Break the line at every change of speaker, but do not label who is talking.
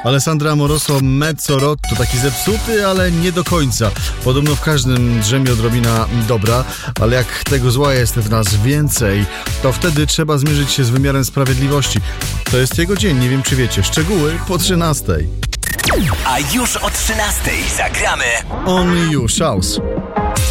Alessandra Amoroso, Mezzorot to taki zepsuty, ale nie do końca. Podobno w każdym drzemie odrobina dobra, ale jak tego zła jest w nas więcej, to wtedy trzeba zmierzyć się z wymiarem sprawiedliwości. To jest jego dzień, nie wiem czy wiecie. Szczegóły po 13:00.
A już o 13:00 zagramy
Only You, Shouse.